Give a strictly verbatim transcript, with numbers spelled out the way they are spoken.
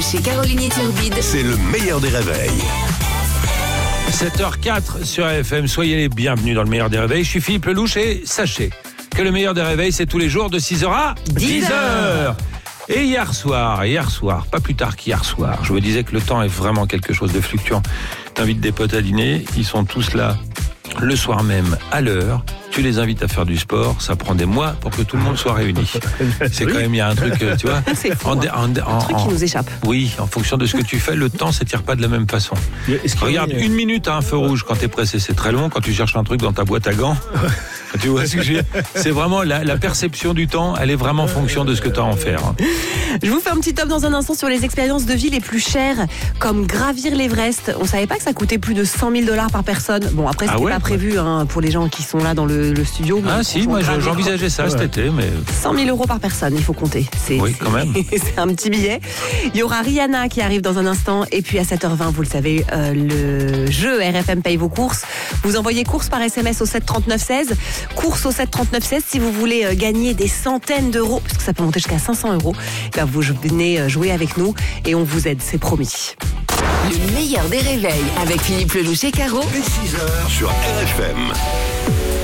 Chez Caroline et Turbide, c'est le meilleur des réveils. sept heures quatre sur R F M, soyez les bienvenus dans le meilleur des réveils. Je suis Philippe Lelouch et sachez que le meilleur des réveils, c'est tous les jours de six heures à dix heures. Et hier soir, hier soir, pas plus tard qu'hier soir, je me disais que le temps est vraiment quelque chose de fluctuant. T'invites des potes à dîner, ils sont tous là le soir même à l'heure. Tu les invites à faire du sport, ça prend des mois pour que tout le monde soit réuni. C'est quand même, il y a un truc, tu vois. C'est fou, en, hein. en, en, Un truc qui en, nous échappe. Oui, en fonction de ce que tu fais, le temps s'étire pas de la même façon. Regarde, une minute à un feu rouge quand t'es pressé, c'est très long. Quand tu cherches un truc dans ta boîte à gants, tu vois ce que je veux dire. C'est vraiment la, la perception du temps, elle est vraiment en fonction de ce que tu as à en faire. Je vous fais un petit top dans un instant sur les expériences de vie les plus chères, comme gravir l'Everest. On savait pas que ça coûtait plus de cent mille dollars par personne. Bon, après, c'était Ah ouais, pas prévu hein, pour les gens qui sont là dans le, le studio. Ah si, moi gravir, j'envisageais ça ouais. cet été, mais... cent mille euros par personne, il faut compter. C'est, oui, c'est, quand même. C'est un petit billet. Il y aura Rihanna qui arrive dans un instant. Et puis à sept heures vingt, vous le savez, euh, le jeu R F M paye vos courses. Vous envoyez courses par S M S au sept trente-neuf seize. Courses au sept trente-neuf seize si vous voulez euh, gagner des centaines d'euros, parce que ça peut monter jusqu'à cinq cents euros. Ben, vous venez jouer avec nous et on vous aide, c'est promis. Le meilleur des réveils avec Philippe Lelouch et Caro. Dès six heures sur R F M.